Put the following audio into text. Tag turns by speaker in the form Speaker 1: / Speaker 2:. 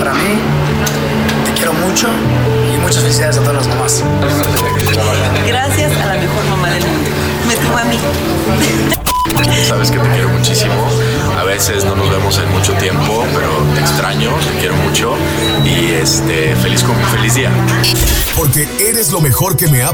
Speaker 1: para mí. Te quiero mucho y muchas felicidades a todas las mamás.
Speaker 2: Gracias a la mejor mamá del mundo. Me tuvo a mí.
Speaker 3: Sabes que te quiero muchísimo. A veces no nos vemos en mucho tiempo, pero te extraño, te quiero mucho y feliz día.
Speaker 4: Porque eres lo mejor que me ha